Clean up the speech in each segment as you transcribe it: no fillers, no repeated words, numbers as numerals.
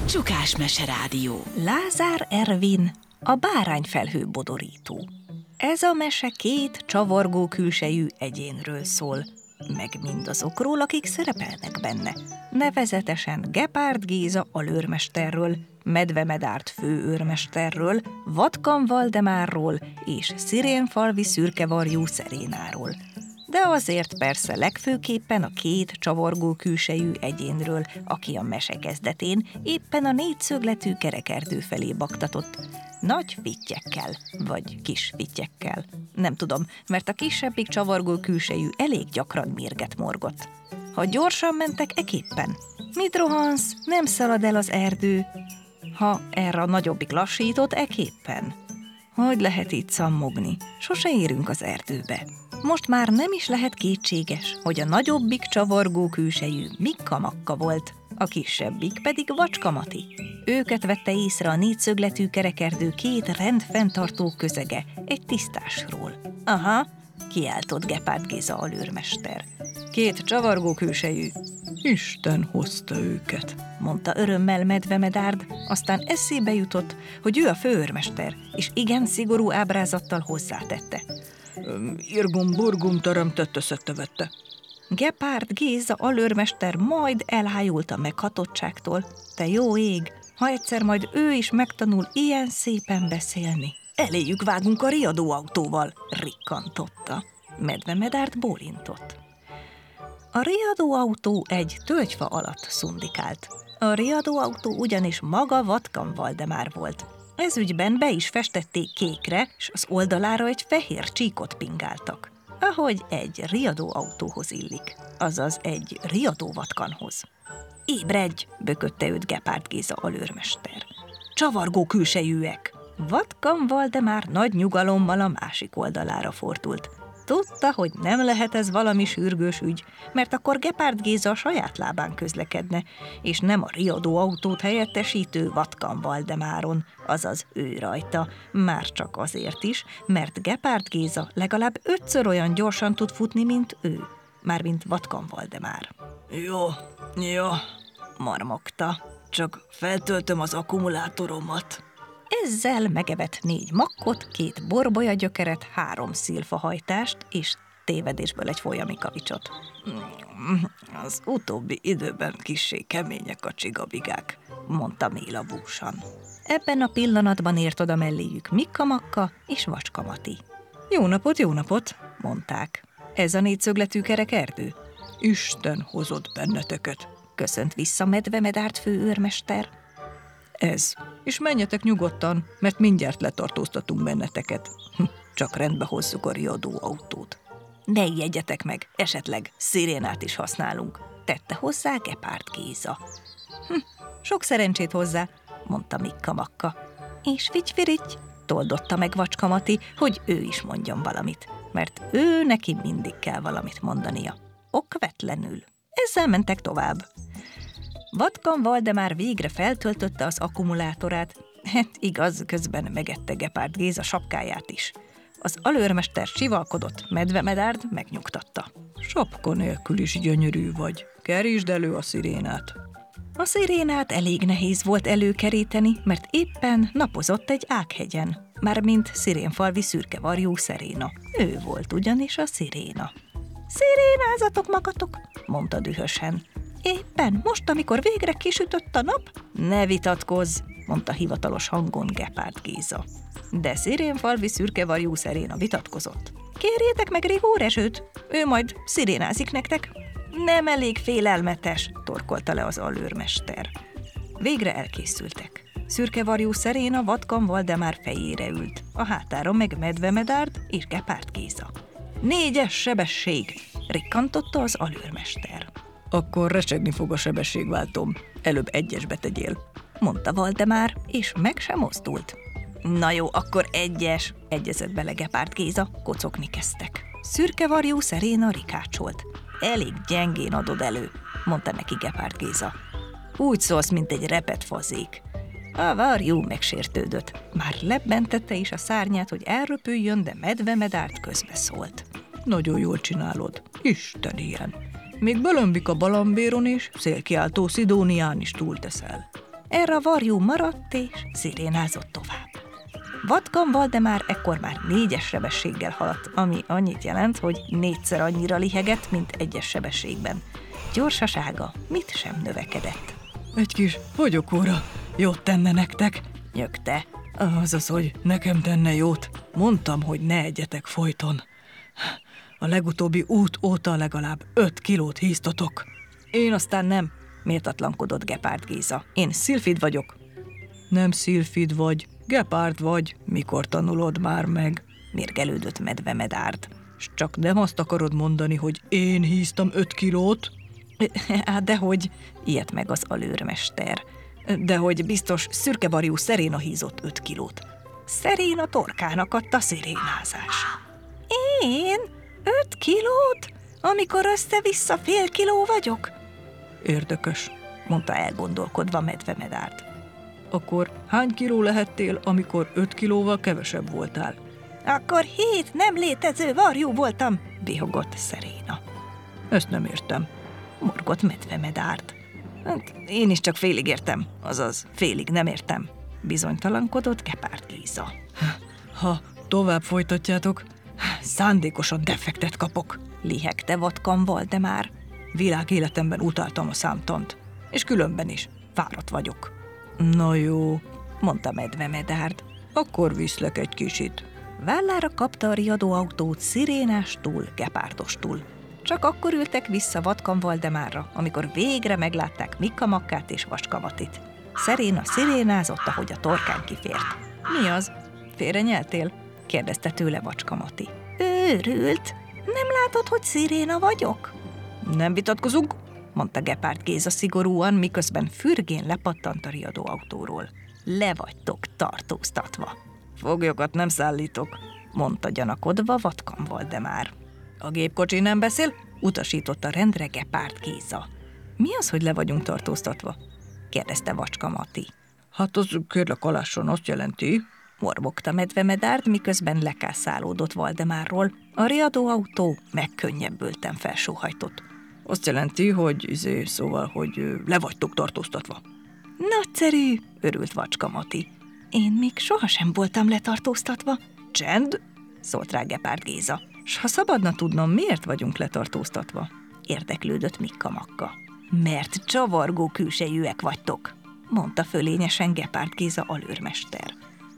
Csukás Meserádió. Lázár Ervin, a bárányfelhő bodorító. Ez a mese két csavargó külsejű egyénről szól, meg mindazokról, akik szerepelnek benne. Nevezetesen Gepárd Géza alőrmesterről, Medve Medárd főőrmesterről, Vatkan Valdemárról és Szirénfalvi szürkevarjú Szerénáról. De azért persze legfőképpen a két csavargó külsejű egyénről, aki a mese kezdetén éppen a négyszögletű kerekerdő felé baktatott. Nagy fittyekkel, vagy kis fittyekkel. Nem tudom, mert a kisebbik csavargó külsejű elég gyakran mérget morgott. Ha gyorsan mentek, eképpen. Mit rohansz? Nem szalad el az erdő. Ha erre a nagyobbik lassított, eképpen. Hogy lehet itt szammogni? Sose érünk az erdőbe. Most már nem is lehet kétséges, hogy a nagyobbik csavargó külsejű Mikka Makka volt, a kisebbik pedig Vacska Mati. Őket vette észre a négyszögletű kerekerdő két rendfenntartó közege egy tisztásról. Aha, kiáltott Gepárd Géza alőrmester. Két csavargó külsejű. Isten hozta őket, mondta örömmel Medve Medárd, aztán eszébe jutott, hogy ő a főőrmester, és igen szigorú ábrázattal hozzátette. Irgum-burgum teremtett összetevette. Gepárd Géza alőrmester majd elhájult a meghatottságtól. Te jó ég, ha egyszer majd ő is megtanul ilyen szépen beszélni. Eléjük vágunk a riadóautóval, rikkantotta. Medve Medárd bólintott. A riadóautó egy tölgyfa alatt szundikált. A riadóautó ugyanis maga Vatkan Valdemár volt. Ez ügyben be is festették kékre, és az oldalára egy fehér csíkot pingáltak. Ahogy egy riadóautóhoz illik, azaz egy riadóvatkanhoz. Ébredj, bökötte őt Gepárd Géza alőrmester. Csavargó külsejűek! Vatkan Valdemár nagy nyugalommal a másik oldalára fordult. Tudta, hogy nem lehet ez valami sürgős ügy, mert akkor Gepárd Géza a saját lábán közlekedne, és nem a riadóautót helyettesítő Vatkan Valdemáron, azaz ő rajta, már csak azért is, mert Gepárd Géza legalább 5-ször olyan gyorsan tud futni, mint ő, mármint Vatkan Valdemár. Jó, marmogta, csak feltöltöm az akkumulátoromat. Ezzel megevett 4 makkot, 2 borbolyagyökeret, 3 szilfahajtást és tévedésből egy folyami kavicsot. Az utóbbi időben kissé kemények a csigabigák, mondta Méla búsan. Ebben a pillanatban ért oda melléjük Mikka Makka és Vacska Mati. Jó napot, mondták. Ez a négyszögletű kerekerdő? Isten hozott benneteket, köszönt vissza Medve Medárd főőrmester. Ez. És menjetek nyugodtan, mert mindjárt letartóztatunk benneteket. Csak rendbe hozzuk a riadóautót. Ne ijedjetek meg, esetleg szirénát is használunk, tette hozzá Gepárd Géza. Sok szerencsét hozzá, mondta Mikka Makka. És figyfirigy, toldotta meg Vacska Mati, hogy ő is mondjon valamit, mert ő neki mindig kell valamit mondania. Okvetlenül. Ezzel mentek tovább. Vatkan Valdemár végre feltöltötte az akkumulátorát, igaz, közben megette Gepárd Géza sapkáját is. Az alőrmester sivalkodott, Medve Medárd megnyugtatta. Sapka nélkül is gyönyörű vagy, kerítsd elő a szirénát. A szirénát elég nehéz volt előkeríteni, mert éppen napozott egy ághegyen, mármint Szirénfalvi szürkevarjú Szeréna. Ő volt ugyanis a sziréna. Szirénázatok magatok, mondta dühösen. Éppen most, amikor végre kisütött a nap? Ne vitatkozz, mondta hivatalos hangon Gepárd Géza. De Szirénfalvi szürkevarjú Szeréna vitatkozott. Kérjétek meg Rigó Rezsőt, ő majd szirénázik nektek. Nem elég félelmetes, torkolta le az alőrmester. Végre elkészültek. Szürkevarjú Szeréna Vatkan Valdemár fejére ült, a hátáron meg Medve Medárd és Gepárd Géza. 4-es sebesség, rikkantotta az alőrmester. Akkor recsegni fog a sebességváltom, előbb 1-esbe tegyél, mondta Valdemár, és meg sem mozdult. Na jó, akkor 1-es, egyezett bele Gepárd Géza, kocogni kezdtek. Szürkevarjú Szeréna rikácsolt. Elég gyengén adod elő, mondta neki Gepárd Géza. Úgy szólsz, mint egy repett fazék. A varjú megsértődött. Már lebbentette is a szárnyát, hogy elröpüljön, de Medve Medárd közbeszólt. Nagyon jól csinálod, Isten ilyen. Még Bölömbik a Balambéron is, szélkiáltó Szidónián is túlteszel. Erre a varjú maradt és szirénázott tovább. Vatkan Valdemár ekkor már 4-es sebességgel haladt, ami annyit jelent, hogy 4-szer annyira lihegett, mint 1-es sebességben. Gyorsasága mit sem növekedett. Egy kis fogyókúra jót tenne nektek, Nyögte. azaz, hogy nekem tenne jót. Mondtam, hogy ne egyetek folyton. A legutóbbi út óta legalább 5 kilót híztatok. Én aztán nem, méltatlankodott Gepárd Géza. Én Szilfid vagyok. Nem Szilfid vagy, Gepárd vagy, mikor tanulod már meg? Mérgelődött Medve Medárd. S csak nem azt akarod mondani, hogy én híztam 5 kilót? Hát dehogy, ilyet meg az alőrmester. Dehogy biztos szürkebarjú Szeréna hízott 5 kilót. Szeréna torkának adta szirénázás. Én? 5 kilót? Amikor össze-vissza fél kiló vagyok? Érdekes, Mondta elgondolkodva Medve Medárd. Akkor hány kiló lehettél, amikor 5 kilóval kevesebb voltál? Akkor 7 nem létező varjú voltam, bihogott Szeréna. Ezt nem értem. Morgott Medve Medárd. Hát én is csak félig értem, azaz félig nem értem, bizonytalankodott Gepárd Géza. Ha tovább folytatjátok, szándékosan defektet kapok. Lihegte Vatkan Valdemár. Világéletemben utáltam a számtant, és különben is fáradt vagyok. Na jó, Mondta Medve Medárd. akkor viszlek egy kicsit. Vállára kapta a riadóautót szirénástól, Gepárdostól. Csak akkor ültek vissza Vatkan Valdemárra, amikor végre meglátták Mikka Makkát és Vacskamatit. Szeréna szirénázott, ahogy a torkán kifért. Mi az? Félre nyeltél? Kérdezte tőle Vacskamati. Őrült? Nem látod, hogy sziréna vagyok? Nem vitatkozunk, mondta Gepárd Géza szigorúan, miközben fürgén lepattant a riadóautóról. Le vagytok tartóztatva. Foglyokat nem szállítok, mondta gyanakodva Vatkan Valdemár. A gépkocsi nem beszél? Utasította rendre Gepárd Géza. Mi az, hogy le vagyunk tartóztatva? Kérdezte Vacskamati. Hát az kérlek alásson azt jelenti, Mormogta Medve Medárd, miközben lekászálódott Valdemárról. A riadóautó megkönnyebbülten felsóhajtott. azt jelenti, hogy szóval, hogy le vagytok tartóztatva. Nagyszerű, örült Vacskamati. Én még sohasem voltam letartóztatva. Csend, szólt rá Gepárd Géza. S ha szabadna tudnom, miért vagyunk letartóztatva? Érdeklődött Mikka Makka. Mert csavargó külsejűek vagytok, mondta fölényesen Gepárd Géza alőrmester.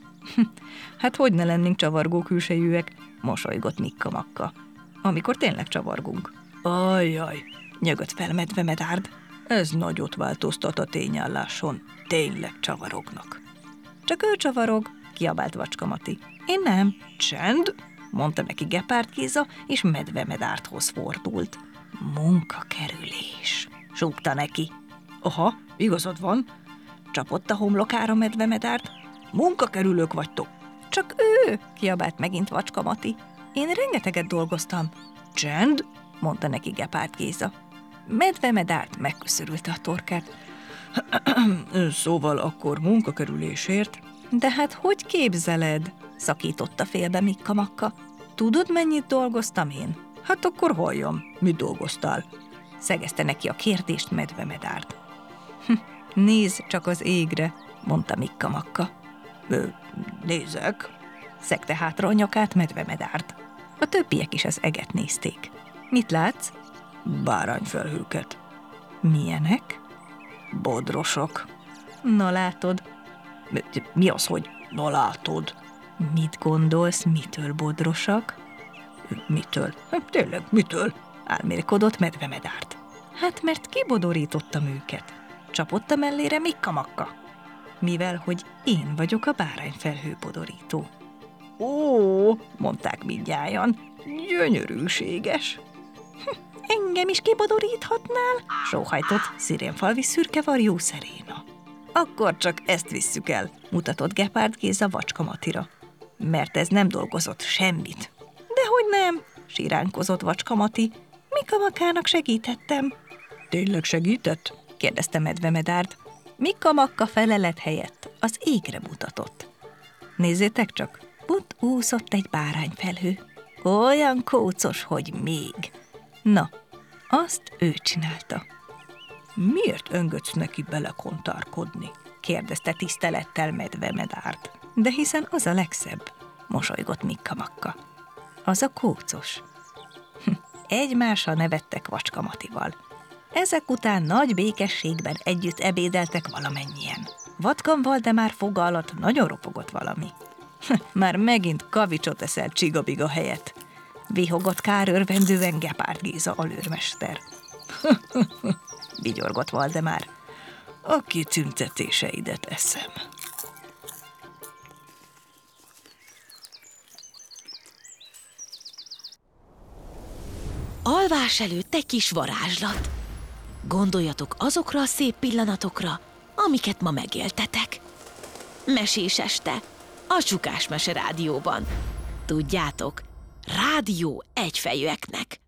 Hát hogy ne lennénk csavargó külsejűek, mosolygott Mikka Makka. Amikor tényleg csavargunk. Ajjaj, Nyögött fel Medve Medárd. ez nagyot változtat a tényálláson. Tényleg csavarognak. Csak ő csavarog, kiabált Vacskamati. Én nem. Csend, mondta neki Gepárd Géza, és Medve Medárdhoz fordult. Munkakerülés, súgta neki. Aha, igazad van, Csapott a homlokára Medve Medárd. munkakerülők vagytok. Csak ő, kiabált megint Vacskamati. Én rengeteget dolgoztam. Csend, Mondta neki Gepárd Géza. Medve Medárd megköszörülte a torkát. szóval akkor munkakerülésért. De hát hogy képzeled? Szakította félbe Mikka Makka. Tudod, mennyit dolgoztam én? Hát akkor halljam, mit dolgoztál? Szegezte neki a kérdést Medve Medárd. Nézd csak az égre, mondta Mikka Makka. Nézek. Szegte hátra a nyakát Medve Medárd. A többiek is az eget nézték. Mit látsz? Bárányfelhőket. Milyenek? Bodrosok. Na látod. Mi az, hogy na látod? Mit gondolsz, mitől bodrosak? Mitől? Tényleg, mitől? Álmélkodott Medve Medárd. Hát mert kibodorítottam őket. Csapott a mellére Mikka Makka. Mivel, hogy én vagyok a bárányfelhő bodorító. Ó, mondták mindnyájan, gyönyörűséges. Engem is kibodoríthatnál? Sóhajtott szirénfalvi szürkevarjú Szeréna. Akkor csak ezt visszük el, mutatott Gepárd Géza Vacskamatira. Mert ez nem dolgozott semmit. Dehogy nem, siránkozott Vacskamati. Mikka Makkának segítettem. Tényleg segített? Kérdezte Medve Medárd. Mikka Makka felelet helyett az égre mutatott. Nézzétek csak, ott úszott egy bárányfelhő. Olyan kócos, hogy még. Na, azt ő csinálta. Miért engedsz neki belekontárkodni? kérdezte tisztelettel Medve Medárt. De hiszen az a legszebb, mosolygott Mikka Makka. Az a kócos. Egymásra nevettek Vacska Matival. Ezek után nagy békességben együtt ebédeltek valamennyien. Vatkan Valdemár foga alatt nagyon ropogott valami. Már megint kavicsot eszel Csigabiga helyett, vihogott kárörvendően Gepárd Géza alőrmester. Vigyorgott Valdemár. A kitüntetéseidet eszem. Alvás előtt egy kis varázslat. Gondoljatok azokra a szép pillanatokra, amiket ma megéltetek. Mesés este, a Csukás Mese Rádióban. Tudjátok, rádió egyfejűeknek.